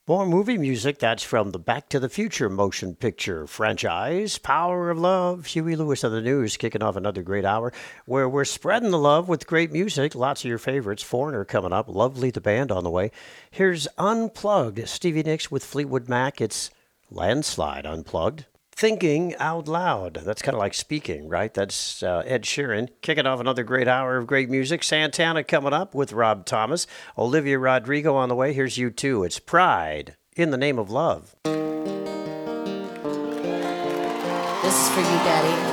More movie music that's from the Back to the Future motion picture franchise. Power of Love. Huey Lewis on the News kicking off another great hour where we're spreading the love with great music. Lots of your favorites. Foreigner coming up. Lovely the band on the way. Here's Unplugged. Stevie Nicks with Fleetwood Mac. It's Landslide Unplugged. Thinking Out Loud. That's kind of like speaking, right? That's Ed Sheeran kicking off another great hour of great music. Santana coming up with Rob Thomas. Olivia Rodrigo on the way. Here's U2. It's Pride in the Name of Love. This is for you, Daddy.